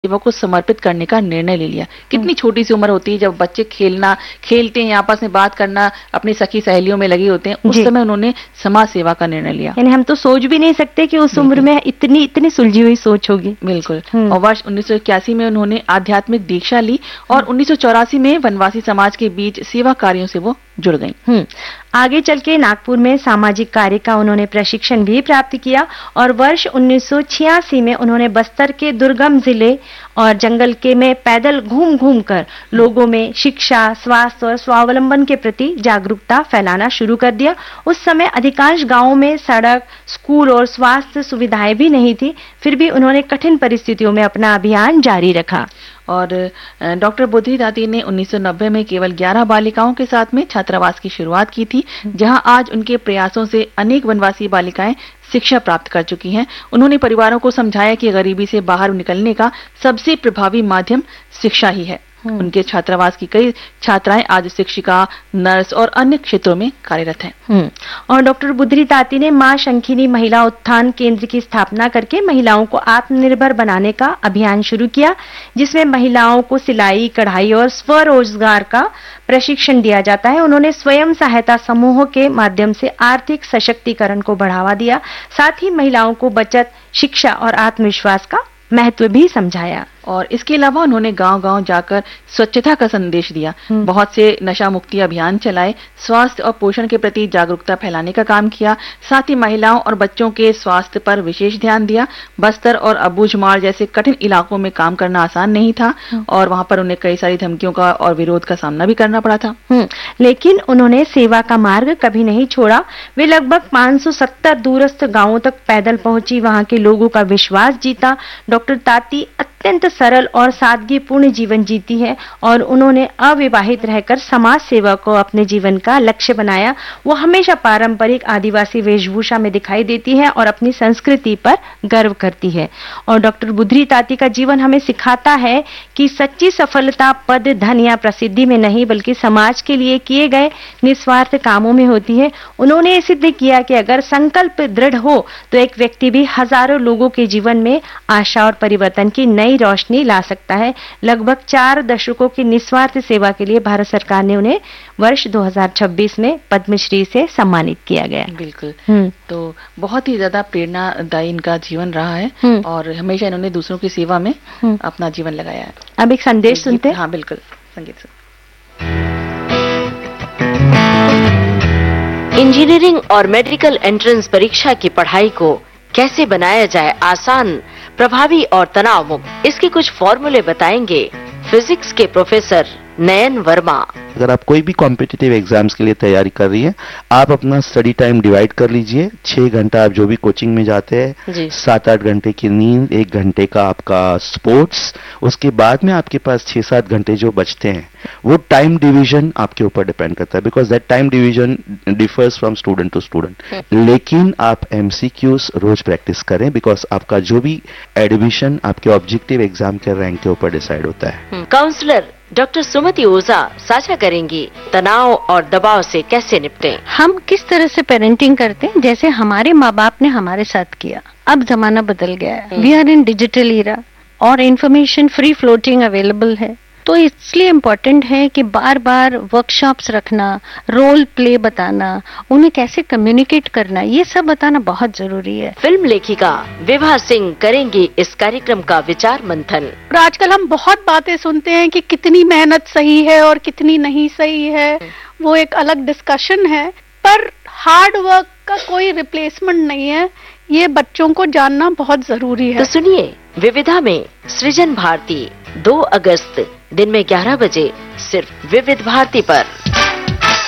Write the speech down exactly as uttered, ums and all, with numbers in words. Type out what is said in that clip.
सेवा को समर्पित करने का निर्णय ले लिया। कितनी छोटी सी उम्र होती है जब बच्चे खेलना खेलते हैं, आपस में बात करना, अपनी सखी सहेलियों में लगे होते हैं, उस समय उन्होंने समाज सेवा का निर्णय लिया। यानी हम तो सोच भी नहीं सकते कि उस उम्र में इतनी इतनी सुलझी हुई सोच होगी। बिल्कुल। और वर्ष उन्नीस सौ इक्यासी में उन्होंने आध्यात्मिक दीक्षा ली और उन्नीस सौ चौरासी में वनवासी समाज के बीच सेवा कार्यों से वो जुड़ गई। आगे चल के नागपुर में सामाजिक कार्य का उन्होंने प्रशिक्षण भी प्राप्त किया और वर्ष उन्नीस सौ छियासी में उन्होंने बस्तर के दुर्गम जिले और जंगल के में पैदल घूम घूम कर लोगों में शिक्षा, स्वास्थ्य और स्वावलंबन के प्रति जागरूकता फैलाना शुरू कर दिया। उस समय अधिकांश गांवों में सड़क, स्कूल और स्वास्थ्य सुविधाएं भी नहीं थी, फिर भी उन्होंने कठिन परिस्थितियों में अपना अभियान जारी रखा। और डॉक्टर बुद्धि दाती ने उन्नीस सौ नब्बे में केवल ग्यारह बालिकाओं के साथ में छात्रावास की शुरुआत की थी, जहां आज उनके प्रयासों से अनेक वनवासी बालिकाएं शिक्षा प्राप्त कर चुकी हैं। उन्होंने परिवारों को समझाया कि गरीबी से बाहर निकलने का सबसे प्रभावी माध्यम शिक्षा ही है। उनके छात्रावास की कई छात्राएं आज शिक्षिका, नर्स और अन्य क्षेत्रों में कार्यरत हैं। और डॉक्टर बुद्धि दाती ने मां शंखिनी महिला उत्थान केंद्र की स्थापना करके महिलाओं को आत्मनिर्भर बनाने का अभियान शुरू किया, जिसमें महिलाओं को सिलाई, कढ़ाई और स्वरोजगार का प्रशिक्षण दिया जाता है। उन्होंने स्वयं सहायता समूहों के माध्यम से आर्थिक सशक्तिकरण को बढ़ावा दिया, साथ ही महिलाओं को बचत, शिक्षा और आत्मविश्वास का महत्व भी समझाया। और इसके अलावा उन्होंने गांव-गांव जाकर स्वच्छता का संदेश दिया, बहुत से नशा मुक्ति अभियान चलाए, स्वास्थ्य और पोषण के प्रति जागरूकता फैलाने का काम किया, साथ ही महिलाओं और बच्चों के स्वास्थ्य पर विशेष ध्यान दिया। बस्तर और अबूझमाड़ जैसे कठिन इलाकों में काम करना आसान नहीं था और वहां पर उन्हें कई सारी धमकियों का और विरोध का सामना भी करना पड़ा था। लेकिन उन्होंने सेवा का मार्ग कभी नहीं छोड़ा। वे लगभग पाँच सौ सत्तर दूरस्थ गांवों तक पैदल पहुंची, वहां के लोगों का विश्वास जीता। डॉक्टर ताती अत्यंत सरल और सादगीपूर्ण जीवन जीती है और उन्होंने अविवाहित रहकर समाज सेवा को अपने जीवन का लक्ष्य बनाया। वो हमेशा पारंपरिक आदिवासी वेशभूषा में दिखाई देती है और अपनी संस्कृति पर गर्व करती है। और डॉक्टर बुद्धि ताती का जीवन हमें सिखाता है कि सच्ची सफलता पद, धन या प्रसिद्धि में नहीं, बल्कि समाज के लिए किए गए निस्वार्थ कामों में होती है। उन्होंने ये सिद्ध किया कि अगर संकल्प दृढ़ हो तो एक व्यक्ति भी हजारों लोगों के जीवन में आशा और परिवर्तन की नई रोशनी ला सकता है। लगभग चार दशकों की निस्वार्थ सेवा के लिए भारत सरकार ने उन्हें वर्ष दो हज़ार छब्बीस में पद्मश्री से सम्मानित किया गया। बिल्कुल। तो बहुत ही ज्यादा प्रेरणादायी इनका जीवन रहा है और हमेशा इन्होंने दूसरों की सेवा में अपना जीवन लगाया है। अब एक संदेश सुनते हैं। हाँ बिल्कुल, संगीत सुन। इंजीनियरिंग और मेडिकल एंट्रेंस परीक्षा की पढ़ाई को कैसे बनाया जाए आसान, प्रभावी और तनाव मुक्त, इसके कुछ फॉर्मूले बताएंगे फिजिक्स के प्रोफेसर नयन वर्मा। अगर आप कोई भी कॉम्पिटिटिव एग्जाम्स के लिए तैयारी कर रही हैं, आप अपना स्टडी टाइम डिवाइड कर लीजिए। छह घंटा आप जो भी कोचिंग में जाते हैं, सात आठ घंटे की नींद, एक घंटे का आपका स्पोर्ट्स, उसके बाद में आपके पास छह सात घंटे जो बचते हैं, वो टाइम डिवीजन आपके ऊपर डिपेंड करता है, because that time division differs from student to student. लेकिन आप एमसीक्यूज रोज प्रैक्टिस करें, बिकॉज आपका जो भी एडमिशन आपके ऑब्जेक्टिव एग्जाम के रैंक के ऊपर डिसाइड होता है। काउंसलर डॉक्टर सुमति ओझा साझा करेंगी तनाव और दबाव से कैसे निपटें। हम किस तरह से पेरेंटिंग करते हैं, जैसे हमारे माँ बाप ने हमारे साथ किया। अब जमाना बदल गया है, we are in digital Ira और इंफॉर्मेशन फ्री फ्लोटिंग अवेलेबल है, तो इसलिए इम्पोर्टेंट है कि बार बार वर्कशॉप्स रखना, रोल प्ले बताना, उन्हें कैसे कम्युनिकेट करना, ये सब बताना बहुत जरूरी है। फिल्म लेखिका विभा सिंह करेंगी इस कार्यक्रम का विचार मंथन। और आजकल हम बहुत बातें सुनते हैं कि कितनी मेहनत सही है और कितनी नहीं सही है, वो एक अलग डिस्कशन है, पर हार्ड वर्क का कोई रिप्लेसमेंट नहीं है, ये बच्चों को जानना बहुत जरूरी है। तो सुनिए विविधा में सृजन भारती दो अगस्त दिन में ग्यारह बजे सिर्फ विविध भारती पर।